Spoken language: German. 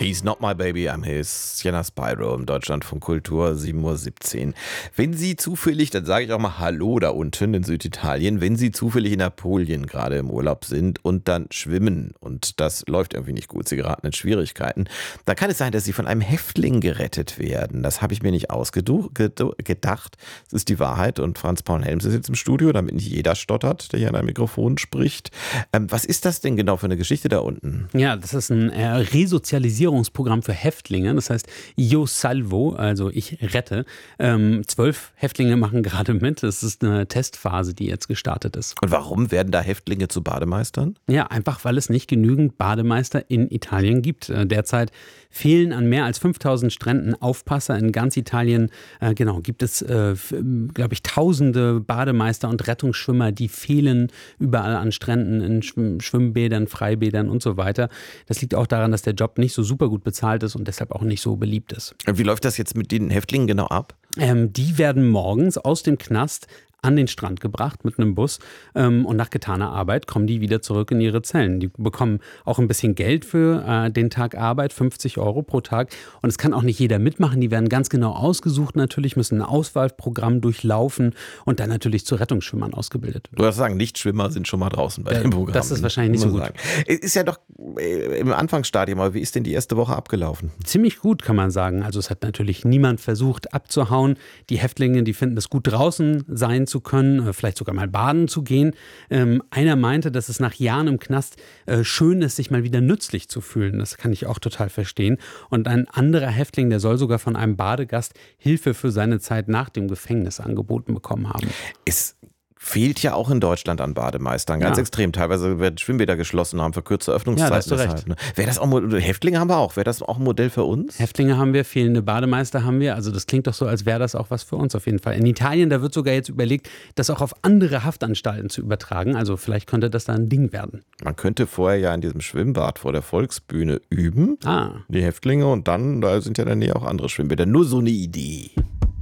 He's not my baby, I'm his. Sienna Spyro im Deutschlandfunk Kultur, 7:17 Uhr. Wenn Sie zufällig, dann sage ich auch mal Hallo da unten in Süditalien, wenn Sie zufällig in Apulien gerade im Urlaub sind und dann schwimmen und das läuft irgendwie nicht gut, Sie geraten in Schwierigkeiten, dann kann es sein, dass Sie von einem Häftling gerettet werden. Das habe ich mir nicht gedacht. Das ist die Wahrheit und Franz Paul Helms ist jetzt im Studio, damit nicht jeder stottert, der hier an einem Mikrofon spricht. Was ist das denn genau für eine Geschichte da unten? Ja, das ist ein Resozialisierungsprogramm für Häftlinge. Das heißt Io Salvo, also ich rette. 12 Häftlinge machen gerade mit. Das ist eine Testphase, die jetzt gestartet ist. Und warum werden da Häftlinge zu Bademeistern? Ja, einfach weil es nicht genügend Bademeister in Italien gibt. Derzeit fehlen an mehr als 5000 Stränden Aufpasser in ganz Italien. Gibt es, glaube ich, tausende Bademeister und Rettungsschwimmer, die fehlen überall an Stränden, in Schwimmbädern, Freibädern und so weiter. Das liegt auch daran, dass der Job nicht so super gut bezahlt ist und deshalb auch nicht so beliebt ist. Wie läuft das jetzt mit den Häftlingen genau ab? Die werden morgens aus dem Knast an den Strand gebracht mit einem Bus und nach getaner Arbeit kommen die wieder zurück in ihre Zellen. Die bekommen auch ein bisschen Geld für den Tag Arbeit, 50 Euro pro Tag und es kann auch nicht jeder mitmachen. Die werden ganz genau ausgesucht natürlich, müssen ein Auswahlprogramm durchlaufen und dann natürlich zu Rettungsschwimmern ausgebildet. Du würdest sagen, Nichtschwimmer sind schon mal draußen bei dem Programm. Das ist wahrscheinlich nicht so gut. Es ist ja doch im Anfangsstadium, aber wie ist denn die erste Woche abgelaufen? Ziemlich gut, kann man sagen. Also es hat natürlich niemand versucht abzuhauen. Die Häftlinge, die finden es gut, draußen sein zu können, vielleicht sogar mal baden zu gehen. Einer meinte, dass es nach Jahren im Knast schön ist, sich mal wieder nützlich zu fühlen. Das kann ich auch total verstehen. Und ein anderer Häftling, der soll sogar von einem Badegast Hilfe für seine Zeit nach dem Gefängnis angeboten bekommen haben. Es fehlt ja auch in Deutschland an Bademeistern, ganz extrem. Teilweise werden Schwimmbäder geschlossen, haben verkürzte Öffnungszeiten. Ja, da hast du recht. Ne? Wäre das auch, Häftlinge haben wir auch. Wäre das auch ein Modell für uns? Häftlinge haben wir, fehlende Bademeister haben wir. Also das klingt doch so, als wäre das auch was für uns auf jeden Fall. In Italien, da wird sogar jetzt überlegt, das auch auf andere Haftanstalten zu übertragen. Also vielleicht könnte das da ein Ding werden. Man könnte vorher ja in diesem Schwimmbad vor der Volksbühne üben, die Häftlinge, und dann, da sind ja in der Nähe auch andere Schwimmbäder. Nur so eine Idee.